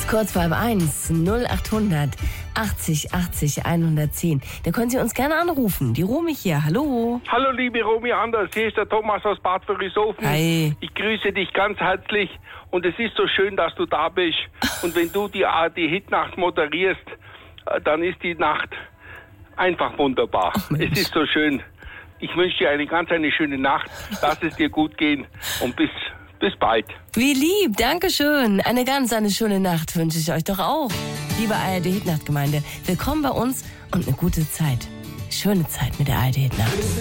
kurz vor 1, 0800 80 80 110. Da können Sie uns gerne anrufen. Die Romy hier, hallo. Hallo liebe Romy Anders, hier ist der Thomas aus Bad Vörishofen. Hi. Ich grüße dich ganz herzlich und es ist so schön, dass du da bist. Und wenn du die Hitnacht moderierst, dann ist die Nacht einfach wunderbar. Es ist so schön. Ich wünsche dir eine schöne Nacht. Lass es dir gut gehen und bis bald. Wie lieb, Dankeschön. Eine schöne Nacht wünsche ich euch doch auch. Liebe ARD-Hitnacht-Gemeinde, willkommen bei uns und eine gute Zeit. Schöne Zeit mit der ARD-Hitnacht.